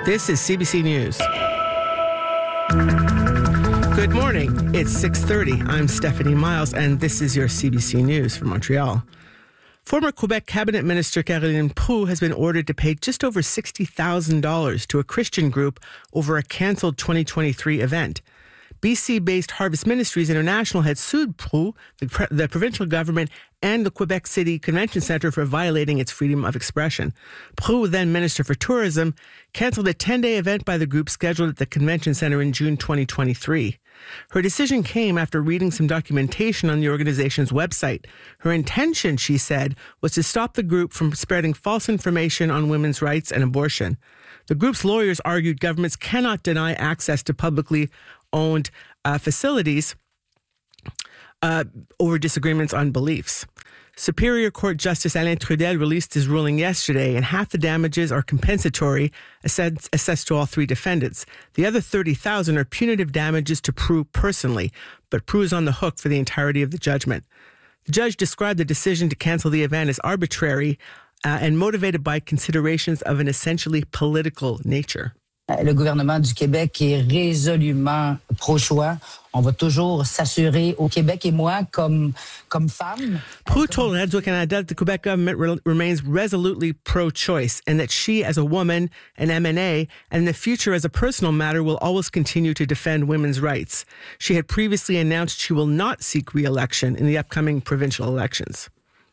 This is CBC News. Good morning. It's 6:30. I'm Stephanie Miles, and this is your CBC News from Montreal. Former Quebec Cabinet Minister Caroline Proulx has been ordered to pay just over $60,000 to a Christian group over a cancelled 2023 event. BC-based Harvest Ministries International had sued Proulx, the provincial government, and the Quebec City Convention Centre for violating its freedom of expression. Proulx, then Minister for Tourism, cancelled a 10-day event by the group scheduled at the Convention Centre in June 2023. Her decision came after reading some documentation on the organization's website. Her intention, she said, was to stop the group from spreading false information on women's rights and abortion. The group's lawyers argued governments cannot deny access to publicly owned facilities over disagreements on beliefs. Superior Court Justice Alain Trudel released his ruling yesterday, and half the damages are compensatory, assessed to all three defendants. The other $30,000 are punitive damages to Proulx personally, but Proulx is on the hook for the entirety of the judgment. The judge described the decision to cancel the event as arbitrary and motivated by considerations of an essentially political nature. Le gouvernement du Québec est résolument pro-choix. On va toujours s'assurer au Québec et moi, comme femme. Proulx told Radio-Canada that the Quebec government remains resolutely pro-choice and that she, as a woman, an MNA, and in the future as a personal matter, will always continue to defend women's rights. She had previously announced she will not seek re-election in the upcoming provincial elections.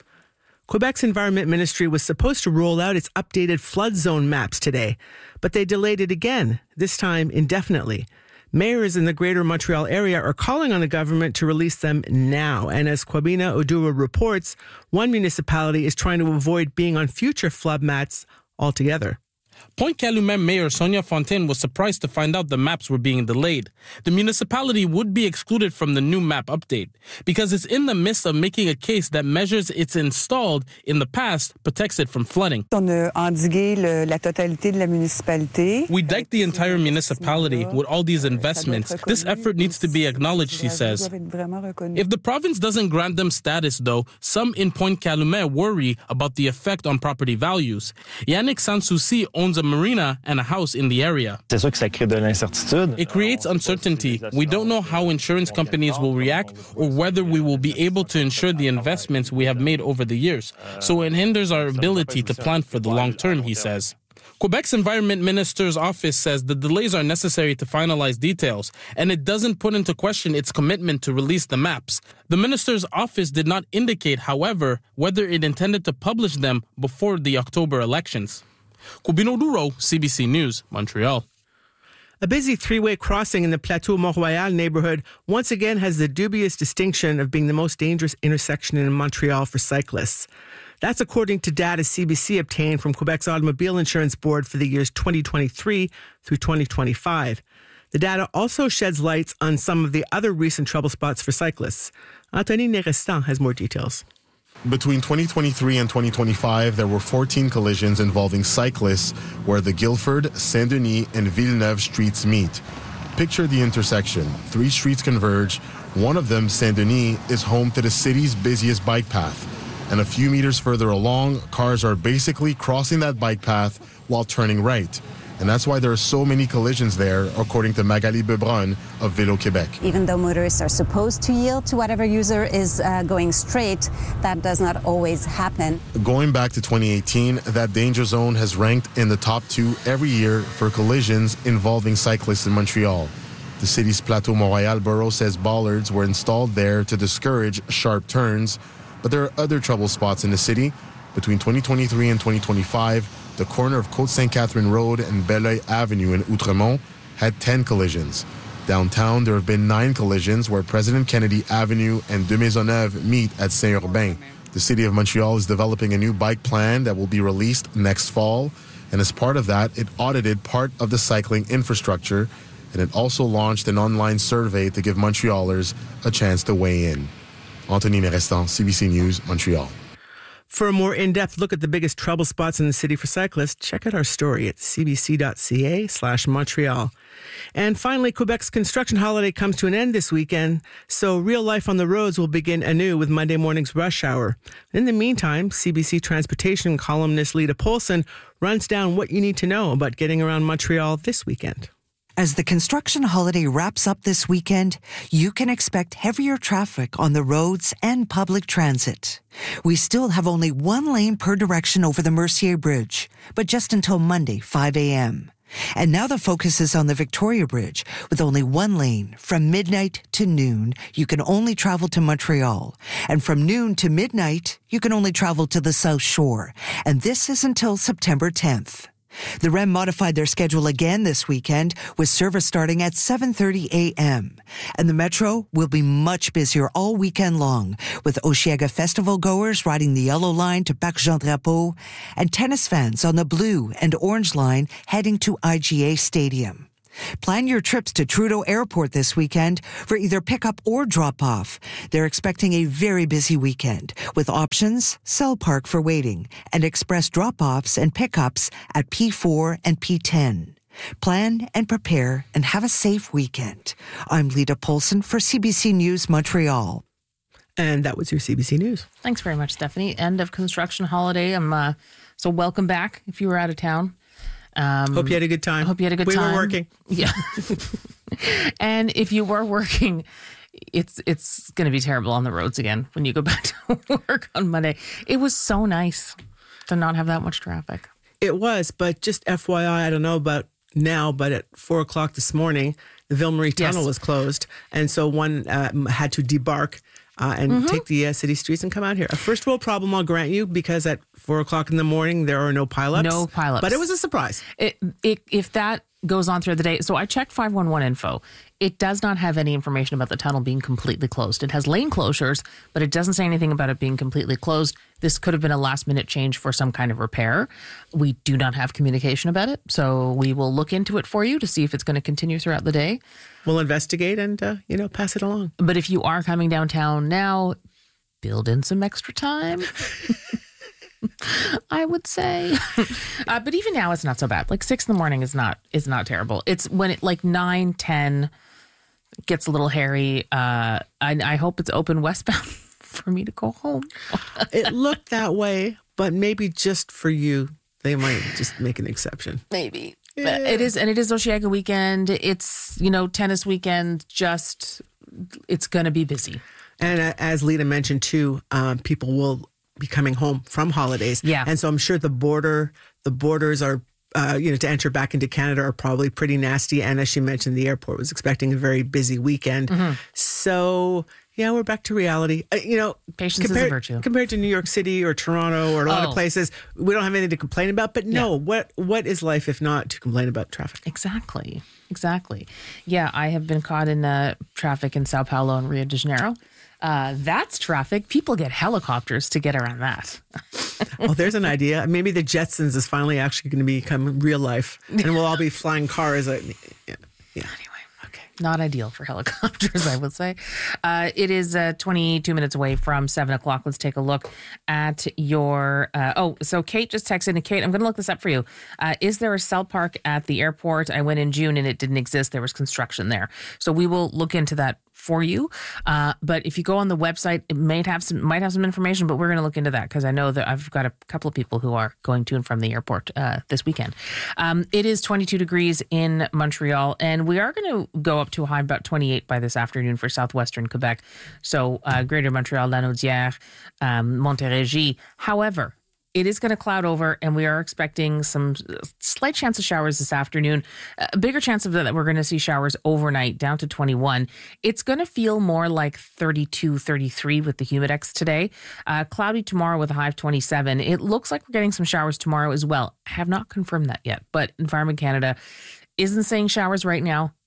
Quebec's Environment Ministry was supposed to roll out its updated flood zone maps today, but they delayed it again, this time indefinitely. Mayors in the Greater Montreal area are calling on the government to release them now. And as Kwabena Oduro reports, one municipality is trying to avoid being on future flood maps altogether. Point Calumet Mayor Sonia Fontaine was surprised to find out the maps were being delayed. The municipality would be excluded from the new map update because it's in the midst of making a case that measures it's installed in the past protects it from flooding. On a endigué la totalité de la municipalité. We diked the entire municipality with all these investments. This effort needs to be acknowledged, she says. If the province doesn't grant them status, though, some in Point Calumet worry about the effect on property values. Yannick Sanssouci owns a marina and a house in the area. C'est sûr que ça crée de l'incertitude. It creates uncertainty. We don't know how insurance companies will react or whether we will be able to insure the investments we have made over the years. So it hinders our ability to plan for the long term, he says. Quebec's Environment Minister's office says the delays are necessary to finalize details, and it doesn't put into question its commitment to release the maps. The minister's office did not indicate, however, whether it intended to publish them before the October elections. Kwabena Oduro, CBC News, Montreal. A busy three-way crossing in the Plateau Mont-Royal neighborhood once again has the dubious distinction of being the most dangerous intersection in Montreal for cyclists. That's according to data CBC obtained from Quebec's Automobile Insurance Board for the years 2023 through 2025. The data also sheds lights on some of the other recent trouble spots for cyclists. Anthony Nerestan has more details. Between 2023 and 2025, there were 14 collisions involving cyclists where the Guildford, Saint-Denis, and Villeneuve streets meet. Picture the intersection. 3 streets converge. One of them, Saint-Denis, is home to the city's busiest bike path. And a few meters further along, cars are basically crossing that bike path while turning right. And that's why there are so many collisions there, according to Magali Bebrun of Vélo Québec. Even though motorists are supposed to yield to whatever user is going straight, that does not always happen. Going back to 2018, that danger zone has ranked in the top 2 every year for collisions involving cyclists in Montreal. The city's Plateau Mont-Royal borough says bollards were installed there to discourage sharp turns, but there are other trouble spots in the city. Between 2023 and 2025, the corner of Côte-Sainte-Catherine Road and Belleuil Avenue in Outremont had 10 collisions. Downtown, there have been 9 collisions where President Kennedy Avenue and de Maisonneuve meet at Saint-Urbain. The City of Montreal is developing a new bike plan that will be released next fall. And as part of that, it audited part of the cycling infrastructure. And it also launched an online survey to give Montrealers a chance to weigh in. Anthony Nerestan, CBC News, Montreal. For a more in-depth look at the biggest trouble spots in the city for cyclists, check out our story at cbc.ca/Montreal. And finally, Quebec's construction holiday comes to an end this weekend, so real life on the roads will begin anew with Monday morning's rush hour. In the meantime, CBC transportation columnist Lita Polson runs down what you need to know about getting around Montreal this weekend. As the construction holiday wraps up this weekend, you can expect heavier traffic on the roads and public transit. We still have only one lane per direction over the Mercier Bridge, but just until Monday, 5 a.m. And now the focus is on the Victoria Bridge, with only one lane. From midnight to noon, you can only travel to Montreal. And from noon to midnight, you can only travel to the South Shore. And this is until September 10th. The REM modified their schedule again this weekend, with service starting at 7:30 a.m. And the Metro will be much busier all weekend long, with Osheaga Festival goers riding the Yellow Line to Parc Jean-Drapeau and tennis fans on the Blue and Orange Line heading to IGA Stadium. Plan your trips to Trudeau Airport this weekend for either pickup or drop-off. They're expecting a very busy weekend, with options, Cell Park for waiting, and express drop-offs and pickups at P4 and P10. Plan and prepare and have a safe weekend. I'm Lita Polson for CBC News Montreal. And that was your CBC News. Thanks very much, Stephanie. End of construction holiday. So welcome back if you were out of town. Hope you had a good time. Hope you had a good time. We were working. Yeah. And if you were working, it's going to be terrible on the roads again when you go back to work on Monday. It was so nice to not have that much traffic. It was, but just FYI, I don't know about now, but at 4 o'clock this morning, the Ville-Marie Tunnel was closed. And so one had to debark and take the city streets and come out here. A first world problem, I'll grant you, because at 4 o'clock in the morning, there are no pileups. No pileups. But it was a surprise. If that goes on through the day. So I checked 511 info. It does not have any information about the tunnel being completely closed. It has lane closures, but it doesn't say anything about it being completely closed. This could have been a last minute change for some kind of repair. We do not have communication about it. So we will look into it for you to see if it's going to continue throughout the day. We'll investigate and, pass it along. But if you are coming downtown now, build in some extra time. I would say. But even now, it's not so bad. Like 6 a.m. is not terrible. It's when it like 9, 10 gets a little hairy. I hope it's open westbound for me to go home. It looked that way, but maybe just for you, they might just make an exception. Maybe. Yeah. It is Osheaga weekend. It's, tennis weekend. It's going to be busy. And as Lita mentioned too, people will be coming home from holidays. Yeah. And so I'm sure the borders are, to enter back into Canada are probably pretty nasty. And as she mentioned, the airport was expecting a very busy weekend. Mm-hmm. So, yeah, we're back to reality. Patience is a virtue. Compared to New York City or Toronto or a lot of places, we don't have anything to complain about. But what is life if not to complain about traffic? Exactly. Yeah, I have been caught in traffic in Sao Paulo and Rio de Janeiro. That's traffic. People get helicopters to get around that. Well, there's an idea. Maybe the Jetsons is finally actually going to become real life, and we'll all be flying cars. Yeah. Anyway, okay. Not ideal for helicopters, I would say. It is 22 minutes away from 7 o'clock. Let's take a look at your... so Kate just texted. And Kate, I'm going to look this up for you. Is there a cell park at the airport? I went in June and it didn't exist. There was construction there. So we will look into that for you. But if you go on the website, it might have some information, but we're going to look into that because I know that I've got a couple of people who are going to and from the airport this weekend. It is 22 degrees in Montreal, and we are going to go up to a high about 28 by this afternoon for southwestern Quebec. So Greater Montreal, Lanaudière, Montérégie. However, it is going to cloud over, and we are expecting some slight chance of showers this afternoon. A bigger chance of that we're going to see showers overnight down to 21. It's going to feel more like 32, 33 with the humidex today. Cloudy tomorrow with a high of 27. It looks like we're getting some showers tomorrow as well. I have not confirmed that yet, but Environment Canada isn't saying showers right now,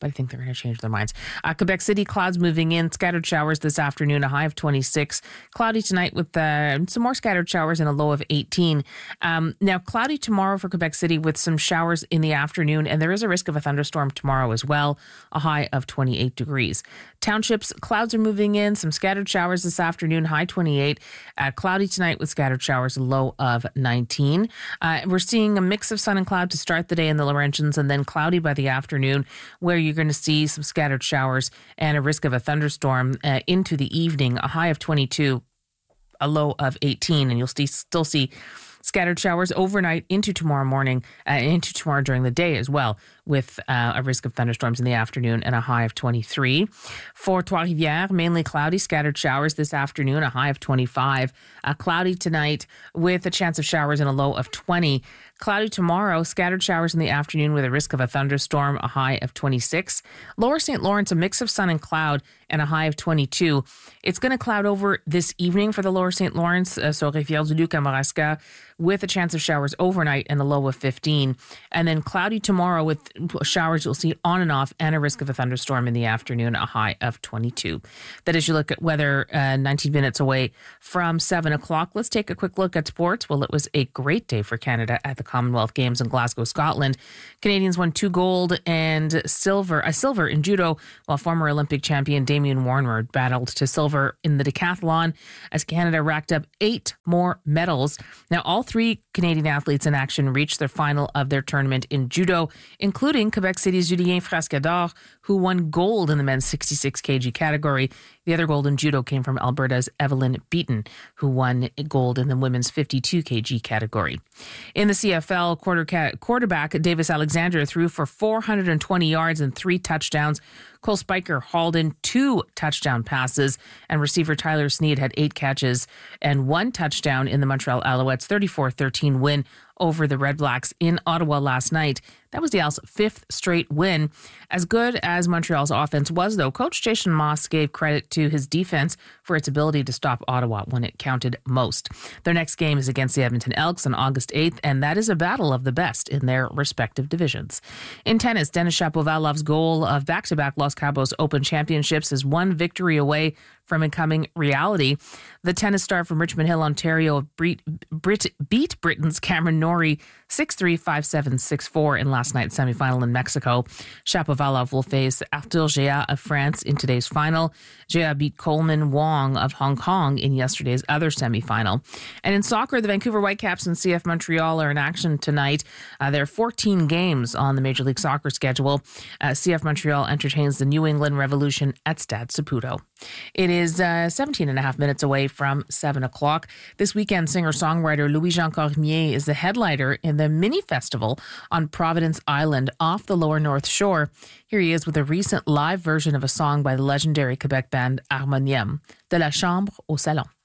but I think they're going to change their minds. Quebec City, clouds moving in, scattered showers this afternoon, a high of 26. Cloudy tonight with some more scattered showers and a low of 18. Now, cloudy tomorrow for Quebec City with some showers in the afternoon, and there is a risk of a thunderstorm tomorrow as well, a high of 28 degrees. Townships, clouds are moving in, some scattered showers this afternoon, high 28. Cloudy tonight with scattered showers, a low of 19. We're seeing a mix of sun and cloud to start the day in the Laurentians, and then cloudy by the afternoon, where you're going to see some scattered showers and a risk of a thunderstorm into the evening, a high of 22, a low of 18, and you'll still see scattered showers overnight into tomorrow morning, into tomorrow during the day as well, with a risk of thunderstorms in the afternoon and a high of 23. For Trois-Rivières, mainly cloudy, scattered showers this afternoon, a high of 25. Cloudy tonight with a chance of showers and a low of 20. Cloudy tomorrow, scattered showers in the afternoon with a risk of a thunderstorm, a high of 26. Lower St. Lawrence, a mix of sun and cloud and a high of 22. It's going to cloud over this evening for the Lower St. Lawrence, so Rivière-du-Loup, Kamouraska, with a chance of showers overnight and a low of 15. And then cloudy tomorrow with showers you'll see on and off and a risk of a thunderstorm in the afternoon, a high of 22. That is, you look at weather 19 minutes away from 7 o'clock. Let's take a quick look at sports. Well, it was a great day for Canada at the Commonwealth Games in Glasgow, Scotland. Canadians won 2 gold and silver in judo, while former Olympic champion Damien Warner battled to silver in the decathlon as Canada racked up 8 more medals. Now, all 3 Canadian athletes in action reached their final of their tournament in judo, including Quebec City's Julien Frascador, who won gold in the men's 66 kg category. The other gold in judo came from Alberta's Evelyn Beaton, who won gold in the women's 52 kg category. In the CFL, quarterback Davis Alexander threw for 420 yards and 3 touchdowns. Cole Spiker hauled in 2 touchdown passes, and receiver Tyler Snead had 8 catches and 1 touchdown in the Montreal Alouettes' 34-13 win over the Red Blacks in Ottawa last night. That was the Owls' 5th straight win. As good as Montreal's offense was, though, Coach Jason Moss gave credit to his defense for its ability to stop Ottawa when it counted most. Their next game is against the Edmonton Elks on August 8th, and that is a battle of the best in their respective divisions. In tennis, Denis Shapovalov's goal of back-to-back Los Cabos Open Championships is 1 victory away from becoming reality. The tennis star from Richmond Hill, Ontario, beat Britain's Cameron Norrie 6-3, 5-7, 6-4 in last night's semifinal in Mexico. Shapovalov will face Arthur Géa of France in today's final. Géa beat Coleman Wong of Hong Kong in yesterday's other semifinal. And in soccer, the Vancouver Whitecaps and CF Montreal are in action tonight. There are 14 games on the Major League Soccer schedule. CF Montreal entertains the New England Revolution at Stade Saputo. It is 17 and a half minutes away from 7 o'clock. This weekend, singer-songwriter Louis-Jean Cormier is the headliner in the mini festival on Providence Island off the lower North Shore. Here he is with a recent live version of a song by the legendary Quebec band Harmonium, De la Chambre au Salon.